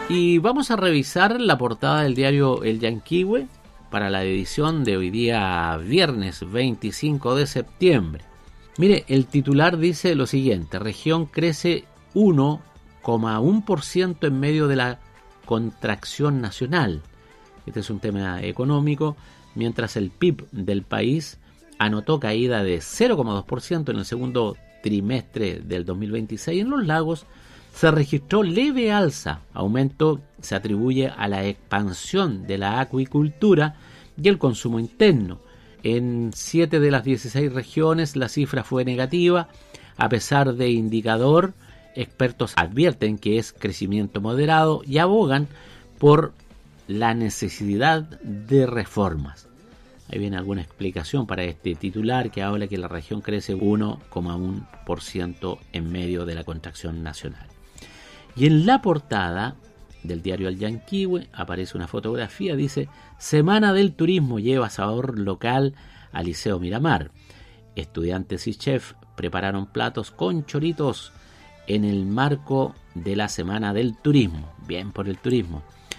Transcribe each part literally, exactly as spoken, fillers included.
Y vamos a revisar la portada del diario El Yanquihue para la edición de hoy día viernes veinticinco de septiembre. Mire, el titular dice lo siguiente: región crece uno coma uno por ciento en medio de la contracción nacional. Este es un tema económico, mientras el P I B del país anotó caída de cero coma dos por ciento en el segundo trimestre del dos mil veintiséis. En los lagos se registró leve alza. Aumento se atribuye a la expansión de la acuicultura y el consumo interno. En siete de las dieciséis regiones la cifra fue negativa. A pesar de indicador, expertos advierten que es crecimiento moderado y abogan por la necesidad de reformas. Ahí viene alguna explicación para este titular que habla que la región crece uno coma uno por ciento en medio de la contracción nacional. Y en la portada del diario El Yanquihue aparece una fotografía, dice: Semana del Turismo lleva sabor local al Liceo Miramar. Estudiantes y chefs prepararon platos con choritos en el marco de la Semana del Turismo. Bien por el turismo.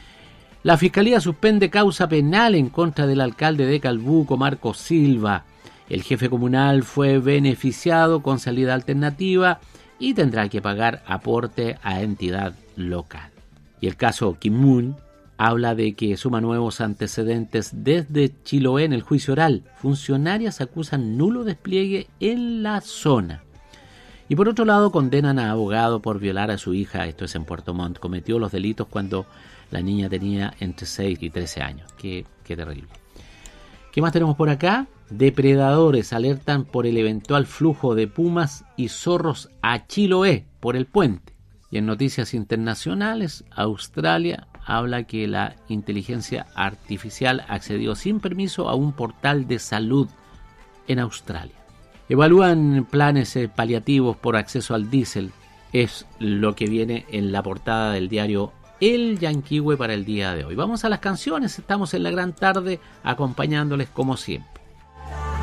La Fiscalía suspende causa penal en contra del alcalde de Calbuco, Marcos Silva. El jefe comunal fue beneficiado con salida alternativa y tendrá que pagar aporte a entidad local. Y el caso Kim Moon habla de que suma nuevos antecedentes desde Chiloé en el juicio oral. Funcionarias acusan nulo despliegue en la zona. Y por otro lado, condenan a abogado por violar a su hija. Esto es en Puerto Montt. Cometió los delitos cuando la niña tenía entre seis y trece años. Qué, qué terrible. ¿Qué más tenemos por acá? Depredadores alertan por el eventual flujo de pumas y zorros a Chiloé por el puente. Y en noticias internacionales, Australia habla que la inteligencia artificial accedió sin permiso a un portal de salud en Australia. Evalúan planes paliativos por acceso al diésel. Es lo que viene en la portada del diario El Yanquihue para el día de hoy. Vamos a las canciones. Estamos en la gran tarde acompañándoles como siempre.